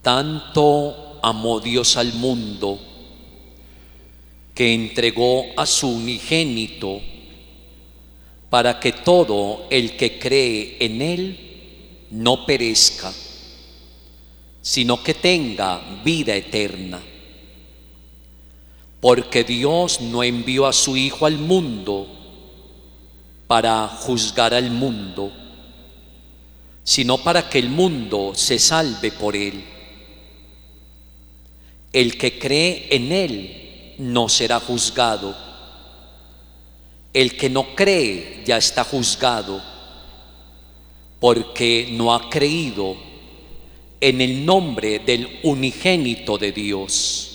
Tanto amó Dios al mundo que entregó a su unigénito para que todo el que cree en Él no perezca, sino que tenga vida eterna. Porque Dios no envió a su Hijo al mundo para juzgar al mundo, sino para que el mundo se salve por Él. El que cree en Él no será juzgado. El que no cree ya está juzgado, porque no ha creído en el nombre del unigénito de Dios.